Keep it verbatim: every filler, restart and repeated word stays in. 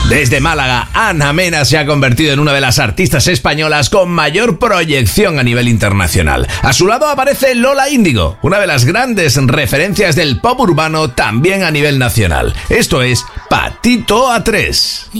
Desde Málaga, Ana Mena se ha convertido en una de las artistas españolas con mayor proyección a nivel internacional. A su lado aparece Lola Índigo, una de las grandes referencias del pop urbano también a nivel nacional. Esto es Patito a tres.